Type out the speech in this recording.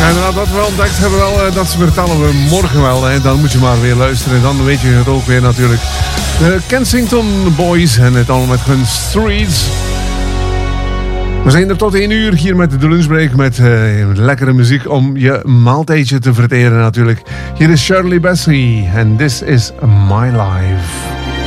En nadat we ontdekt hebben wel, dat vertellen we morgen wel. Hè. Dan moet je maar weer luisteren. Dan weet je het ook weer natuurlijk. De Kensington Boys en het allemaal met hun Streets. We zijn er tot 1 uur hier met de lunchbreak. Met lekkere muziek om je maaltijdje te verteren natuurlijk. Hier is Shirley Bassey en This Is My Life.